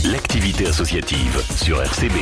l'activité associative sur RCB.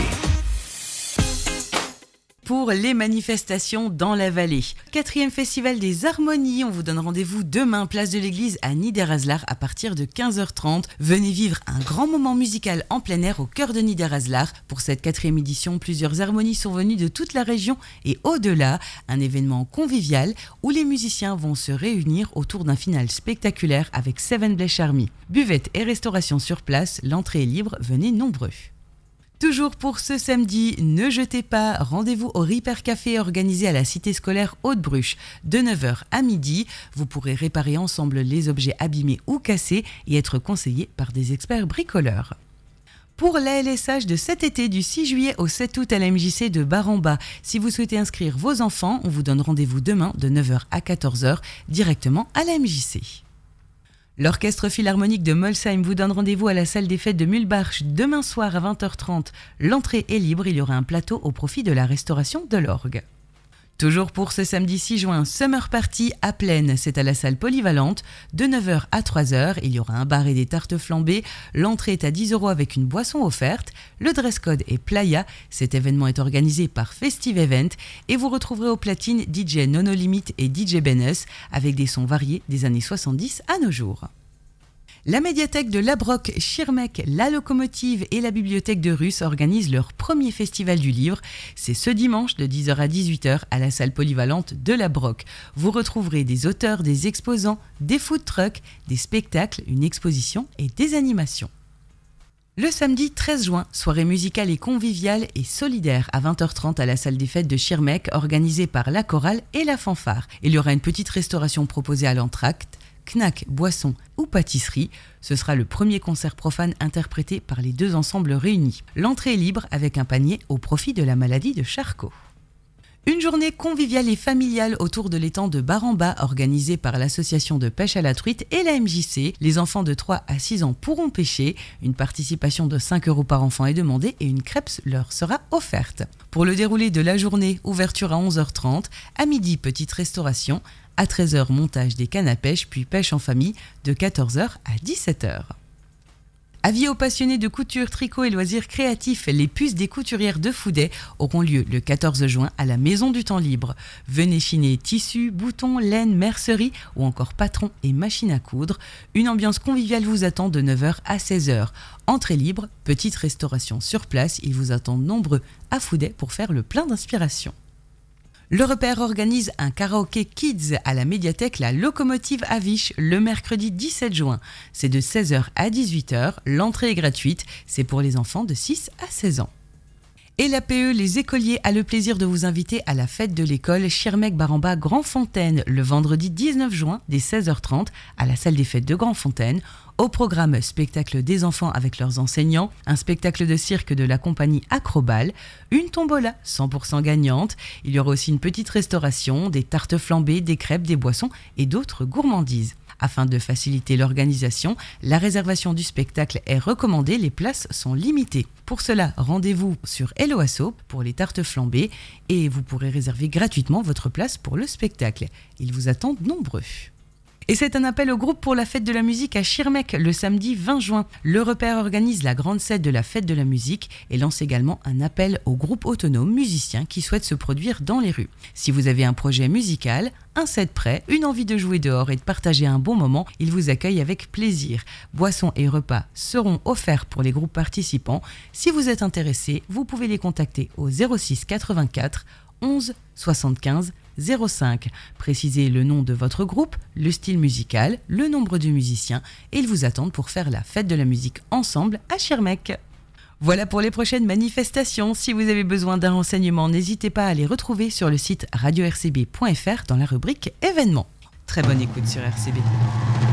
Pour les manifestations dans la vallée. 4e festival des harmonies, on vous donne rendez-vous demain, place de l'église à Niederhaslar à partir de 15h30. Venez vivre un grand moment musical en plein air au cœur de Niederhaslar. Pour cette 4e édition, plusieurs harmonies sont venues de toute la région et au-delà. Un événement convivial où les musiciens vont se réunir autour d'un final spectaculaire avec Seven Bleach Army. Buvette et restauration sur place, l'entrée est libre, venez nombreux. Toujours pour ce samedi, ne jetez pas, rendez-vous au Ripper Café organisé à la cité scolaire Haute-Bruche. De 9h à midi, vous pourrez réparer ensemble les objets abîmés ou cassés et être conseillé par des experts bricoleurs. Pour l'ALSH de cet été, du 6 juillet au 7 août à la MJC de Bar-en-Bas. Si vous souhaitez inscrire vos enfants, on vous donne rendez-vous demain de 9h à 14h directement à la MJC. L'Orchestre Philharmonique de Molsheim vous donne rendez-vous à la salle des fêtes de Mühlbach demain soir à 20h30. L'entrée est libre, il y aura un plateau au profit de la restauration de l'orgue. Toujours pour ce samedi 6 juin, Summer Party à Plaine, c'est à la salle polyvalente. De 9h à 3h, il y aura un bar et des tartes flambées. L'entrée est à 10 € avec une boisson offerte. Le dress code est playa. Cet événement est organisé par Festive Event et vous retrouverez au platine DJ Nono Limit et DJ Benus avec des sons variés des années 70 à nos jours. La médiathèque de Labrock, Schirmeck, la locomotive et la bibliothèque de Russe organisent leur premier festival du livre. C'est ce dimanche de 10h à 18h à la salle polyvalente de Labrock. Vous retrouverez des auteurs, des exposants, des food trucks, des spectacles, une exposition et des animations. Le samedi 13 juin, soirée musicale et conviviale et solidaire à 20h30 à la salle des fêtes de Schirmeck organisée par la chorale et la fanfare. Il y aura une petite restauration proposée à l'entracte. Knack, boisson ou pâtisserie, ce sera le premier concert profane interprété par les deux ensembles réunis. L'entrée est libre avec un panier au profit de la maladie de Charcot. Une journée conviviale et familiale autour de l'étang de Bar-en-Bas organisée par l'association de pêche à la truite et la MJC. Les enfants de 3 à 6 ans pourront pêcher. Une participation de 5 € par enfant est demandée et une crêpe leur sera offerte. Pour le déroulé de la journée, ouverture à 11h30, à midi petite restauration, à 13h montage des cannes à pêche puis pêche en famille de 14h à 17h. Avis aux passionnés de couture, tricot et loisirs créatifs, les puces des couturières de Fouday auront lieu le 14 juin à la Maison du Temps Libre. Venez chiner tissus, boutons, laine, mercerie ou encore patrons et machines à coudre. Une ambiance conviviale vous attend de 9h à 16h. Entrée libre, petite restauration sur place, ils vous attendent nombreux à Fouday pour faire le plein d'inspiration. Le Repère organise un karaoké kids à la médiathèque La Locomotive à Viche le mercredi 17 juin. C'est de 16h à 18h, l'entrée est gratuite, c'est pour les enfants de 6 à 16 ans. Et l'APE, les écoliers, a le plaisir de vous inviter à la fête de l'école Schirmeck-Bar-en-Bas Grand-Fontaine le vendredi 19 juin dès 16h30 à la salle des fêtes de Grand-Fontaine. Au programme, spectacle des enfants avec leurs enseignants, un spectacle de cirque de la compagnie Acrobal, une tombola 100% gagnante. Il y aura aussi une petite restauration, des tartes flambées, des crêpes, des boissons et d'autres gourmandises. Afin de faciliter l'organisation, la réservation du spectacle est recommandée, les places sont limitées. Pour cela, rendez-vous sur Hello Asso pour les tartes flambées et vous pourrez réserver gratuitement votre place pour le spectacle. Ils vous attendent nombreux. Et c'est un appel au groupe pour la fête de la musique à Schirmeck le samedi 20 juin. Le Repère organise la grande scène de la fête de la musique et lance également un appel aux groupes autonomes musiciens qui souhaitent se produire dans les rues. Si vous avez un projet musical, un set prêt, une envie de jouer dehors et de partager un bon moment, ils vous accueillent avec plaisir. Boissons et repas seront offerts pour les groupes participants. Si vous êtes intéressé, vous pouvez les contacter au 06 84 11 75 05. Précisez le nom de votre groupe, le style musical, le nombre de musiciens et ils vous attendent pour faire la fête de la musique ensemble à Schirmeck. Voilà pour les prochaines manifestations. Si vous avez besoin d'un renseignement, n'hésitez pas à les retrouver sur le site radio-rcb.fr dans la rubrique événements. Très bonne écoute sur RCB.